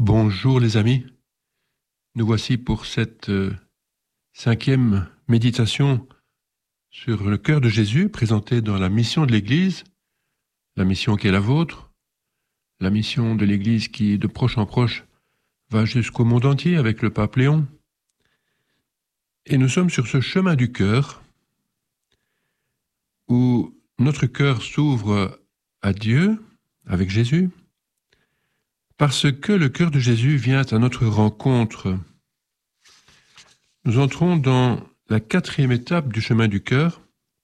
Bonjour les amis, nous voici pour cette cinquième méditation sur le cœur de Jésus présentée dans la mission de l'Église, la mission qui est la vôtre, la mission de l'Église qui de proche en proche va jusqu'au monde entier avec le pape Léon. Et nous sommes sur ce chemin du cœur où notre cœur s'ouvre à Dieu avec Jésus, parce que le cœur de Jésus vient à notre rencontre. Nous entrons dans la quatrième étape du chemin du cœur,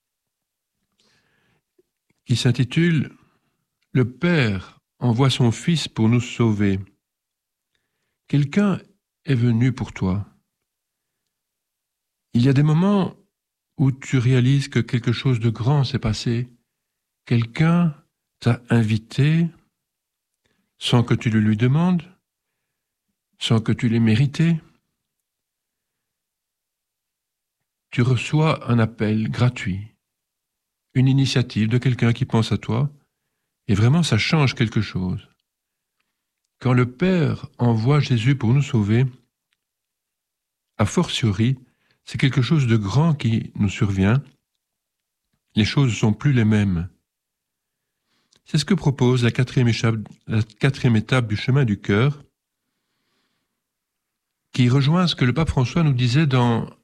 qui s'intitule « Le Père envoie son Fils pour nous sauver ». Quelqu'un est venu pour toi. Il y a des moments où tu réalises que quelque chose de grand s'est passé. Quelqu'un t'a invité sans que tu le lui demandes, sans que tu l'aies mérité. Tu reçois un appel gratuit, une initiative de quelqu'un qui pense à toi, et vraiment ça change quelque chose. Quand le Père envoie Jésus pour nous sauver, a fortiori, c'est quelque chose de grand qui nous survient. Les choses ne sont plus les mêmes. C'est ce que propose la quatrième étape du chemin du cœur, qui rejoint ce que le pape François nous disait dans